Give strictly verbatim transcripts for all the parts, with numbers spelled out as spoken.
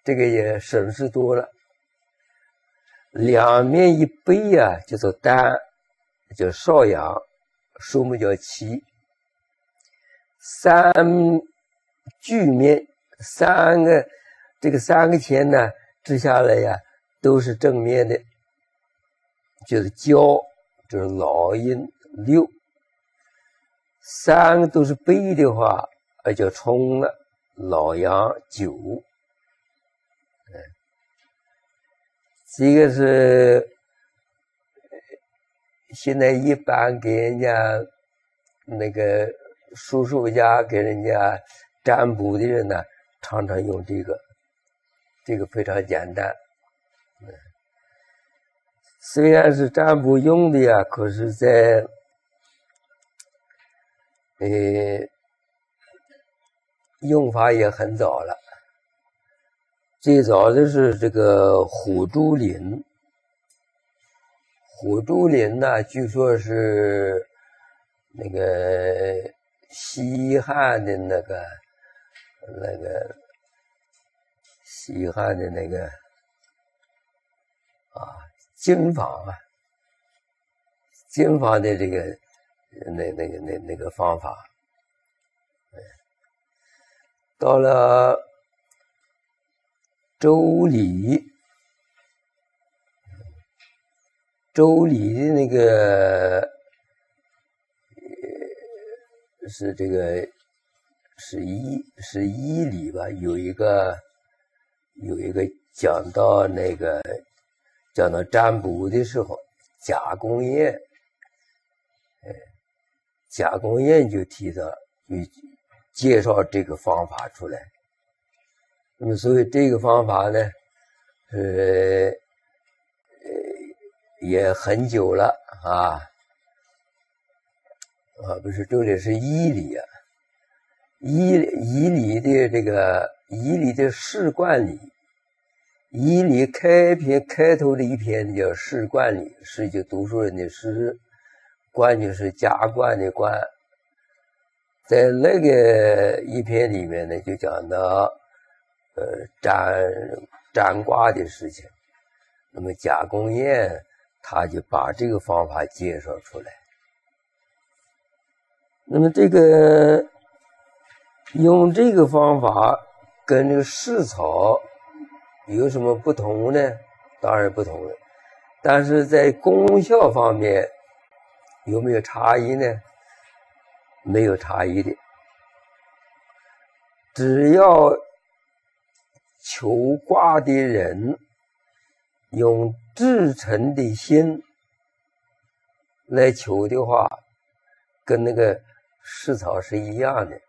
这个也省事多了。两面一背啊，叫做单，叫少阳，数目叫七。三巨面，三个这个三个钱呢，支下来呀，都是正面的，就是交，就是老阴六。三个都是背的话，呃，叫冲了，老阳九。嗯，这个是现在一般给人家那个术数家给人家占卜的人呢，常常用这个，这个非常简单。嗯，虽然是占卜用的呀，可是在呃，用法也很早了。最早的是这个虎珠林，虎珠林呢，据说是那个西汉的那个那个西汉的那个啊经坊啊，经坊的这个那那个那那个方法。到了周礼，周礼的那个是这个是一是一礼吧，有一个有一个讲到那个讲到占卜的时候，贾公彦，哎，贾公彦就提到就介绍这个方法出来。那么所以这个方法呢，是呃也很久了啊啊，不是，这里是一礼啊，一一礼的这个一礼的释冠礼，一礼开篇开头的一篇叫释冠礼，释就读书人的释，冠就是加冠的冠。在那个一篇里面呢，就讲到呃占占卦的事情。那么贾公彦他就把这个方法介绍出来。那么这个用这个方法跟这个释草有什么不同呢？当然不同了，但是在功效方面有没有差异呢？没有差异的。只要求卦的人用至诚的心来求的话，跟那个释草是一样的。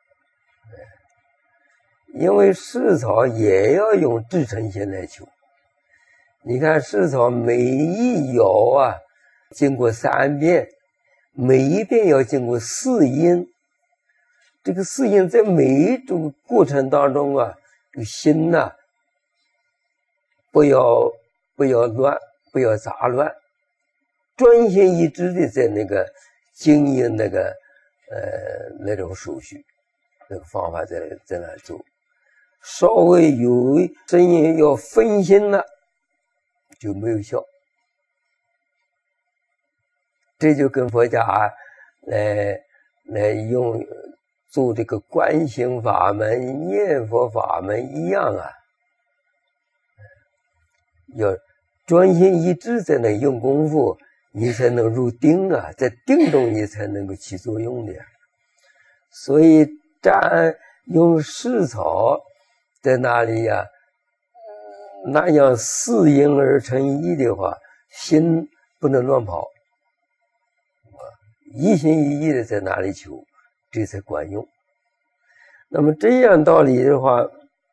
因为释草也要用至诚心来求。你看释草每一爻啊，经过三遍，每一遍要经过四音。这个四音在每一种过程当中啊，这个心呐、啊，不要不要乱，不要杂乱，专心一致的在那个经营那个呃那种手续，那个方法在在那做。稍微有声音要分心了，就没有效。这就跟佛家来来用做这个观行法门、念佛法门一样啊，要专心一致在那用功夫，你才能入定啊，在定中你才能够起作用的。所以占用释草在那里呀、啊，那样四音而成一的话，心不能乱跑，一心一意的在哪里求，这才管用。那么这样道理的话，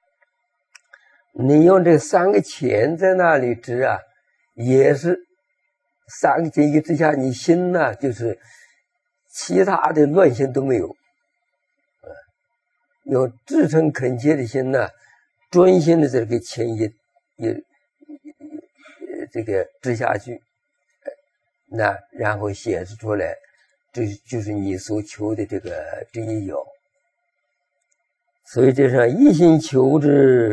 你用这三个钱在那里支啊，也是三个钱一支下，你心呢、啊、就是其他的乱心都没有，有至诚恳切的心呢、啊，专心的这个钱一一这个支下去，那然后显示出来，这就是你所求的这个这一爻。所以这是一心求之